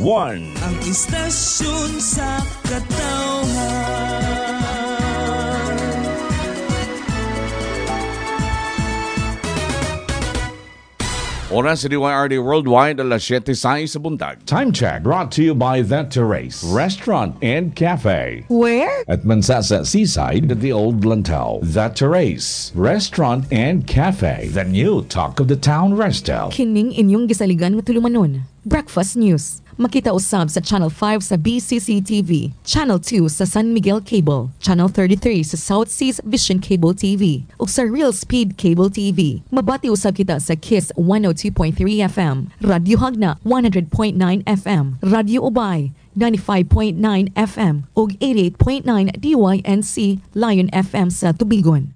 Ang istasyon sa katawhan. Oras sa DYRD Worldwide, alas 7:06 sa buntag. Time check brought to you by The Terrace Restaurant and Cafe. Where? At Mansasa Seaside at the Old Lantau. The Terrace Restaurant and Cafe. The new talk of the town resto. Kining inyong gisaligan nga tulumanon. Breakfast News. Makita usab sa Channel 5 sa BCC-TV, Channel 2 sa San Miguel Cable, Channel 33 sa South Seas Vision Cable TV, ug sa Real Speed Cable TV. Mabati usab kita sa Kiss 102.3 FM, Radyo Hagna 100.9 FM, Radyo Ubay 95.9 FM ug 88.9 DYNC Lion FM sa Tubigon.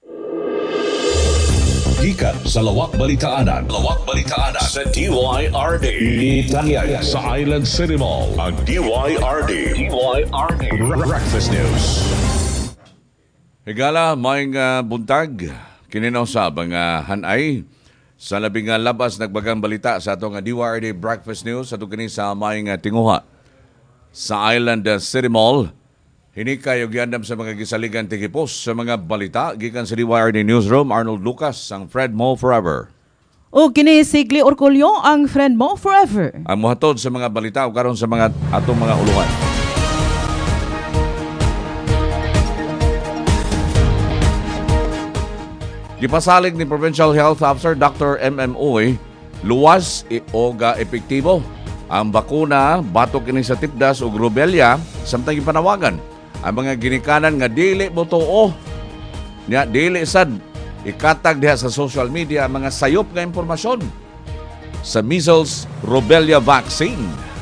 Gikan sa Lawak Balitaanan sa DYRD. Itanyag sa Island City Mall. Ang DYRD Breakfast News. Higala, maing buntag, kininaw sa bang hanay sa labing labas nagbagang balita sa atong DYRD Breakfast News sa kini sa maing tinguha sa Island City Mall. Hinikay og yandam sa mga gisaligan tigipos sa mga balita gikan sa DYRD Newsroom. Arnold Lucas, ang Fred Mo Forever. O kini Sigli Orcolio, ang Friend Mo Forever. Ang muhatod sa mga balita o karon sa mga atong mga huluhan. Gipasalig ni Provincial Health Officer Dr. M.M.Uy, luwas o epektibo ang bakuna batok kini sa tipdas ug rubella samtang gipanawagan ang mga ginikanan nga dili mo tuo nya dili sad ikatag diha sa social media mga sayop nga impormasyon sa measles rubella vaccine.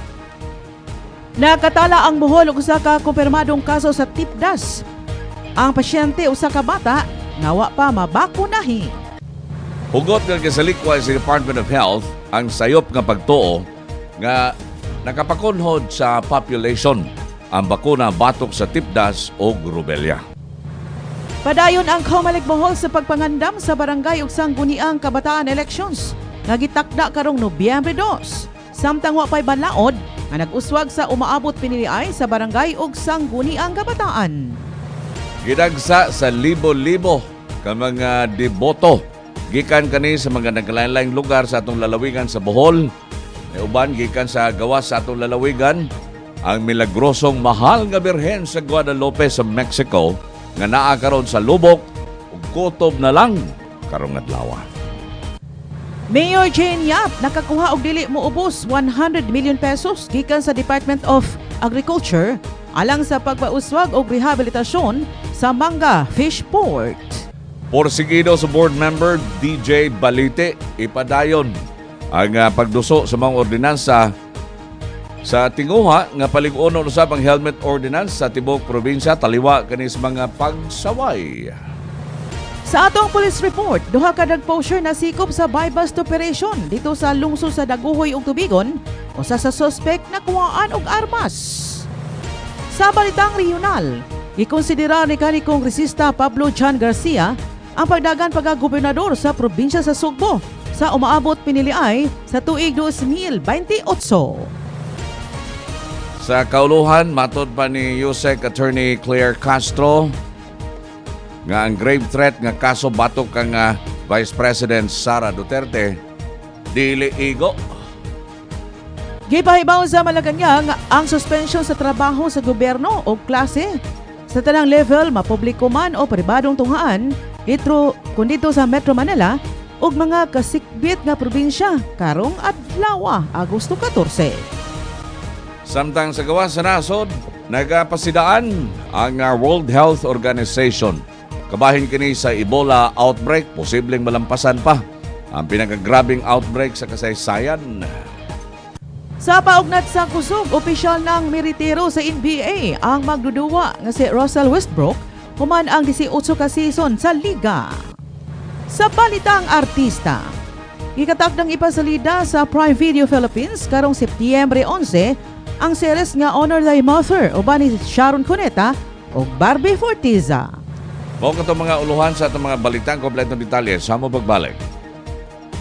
Nakatala ang Bohol og usa ka kumpirmadong kaso sa tipdas. Ang pasyente usa ka bata nga wa pa mabakunahi. Hugot nga gisalikway sa Department of Health ang sayop nga pagtuo nga nakapakunhod sa population ang bakuna batok sa tipdas o rubella. Padayon ang Comelec Bohol sa pagpangandam sa barangay ug sangguniang kabataan elections nga gitakda karong Nobyembre 2. Samtang wa pay banlaod nga nag-uswag sa umaabot piniliay sa barangay ug sangguniang kabataan. Gidagsa sa libo-libo ka mga deboto gikan kani sa mga nagkalain-laing lugar sa atong lalawigan sa Bohol. Uban gikan sa gawas sa atong lalawigan ang milagrosong mahal nga birhen sa Guadalupe sa Mexico nga naa karon sa lubok ug kutob na lang karong adlaw. Mayor Jane Yap nakakuha og dili moubos 100 million pesos gikan sa Department of Agriculture alang sa pagpauswag og rehabilitasyon sa Manga Fish Port. Porsigido sa board member DJ Balite ipadayon ang pagduso sa mga ordinansa sa tinguha nga palig-unon usab ang helmet ordinance sa tibok probinsya taliwa kanis mga pagsaway. Sa atong police report, duha ka drug poacher na sikop sa buy-bust operation dito sa lungsod sa Daguhoy ug Tubigon, usa sa suspect na kuhaan og armas. Sa balitang regional, ikonsidera ni kanhi Kongresista Pablo John Garcia ang pagdagan pagka-gobernador sa probinsya sa Sugbo sa umaabot piniliay sa tuig 2028. Sa kauluhan, matod pa ni USEC Attorney Claire Castro nga ang grave threat nga kaso batok kang Vice President Sara Duterte dili igo. Gipahibaw sa Malacañang ang suspension sa trabaho sa gobyerno o klase sa tanang level mapubliko man o pribadong tunghaan dito sa Metro Manila ug mga kasikbit nga probinsya karong adlaw Agosto 14. Samtang sa gawas sa nasod, nagapasidaan ang World Health Organization. Kabahin kini sa Ebola outbreak, posibleng malampasan pa ang pinakagrabing outbreak sa kasaysayan. Sa paugnat sa kusog, opisyal ng meritero sa NBA ang magduduwa nga si Russell Westbrook human ang 18 ka season sa liga. Sa balitang artista, ikatakdang ipasalida sa Prime Video Philippines karong Setyembre 11 ang series nga Honor Thy Mother uban ni Sharon Cuneta o Barbie Fortiza. Mao katong mga uluhan sa atong mga balitang kompletong detalye sa mo pagbalik.